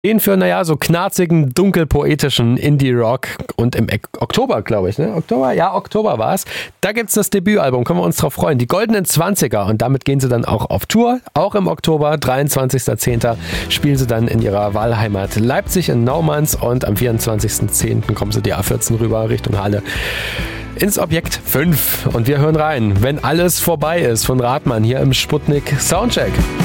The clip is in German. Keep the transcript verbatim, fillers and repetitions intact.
Den für, naja, so knarzigen, dunkelpoetischen Indie-Rock und im Ek- Oktober, glaube ich, ne? Oktober? Ja, Oktober war es. Da gibt's das Debütalbum, können wir uns drauf freuen. Die Goldenen Zwanziger und damit gehen sie dann auch auf Tour. Auch im Oktober, dreiundzwanzigster zehnter spielen sie dann in ihrer Wahlheimat Leipzig in Naumanns und am vierundzwanzigsten zehnten kommen sie die A vierzehn rüber Richtung Halle ins Objekt fünf. Und wir hören rein, wenn alles vorbei ist von Rathmann hier im Sputnik Soundcheck.